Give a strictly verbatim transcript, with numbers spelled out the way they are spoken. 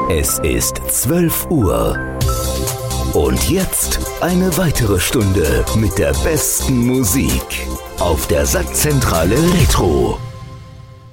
Es ist zwölf Uhr. Und jetzt eine weitere Stunde mit der besten Musik auf der Sattzentrale Retro.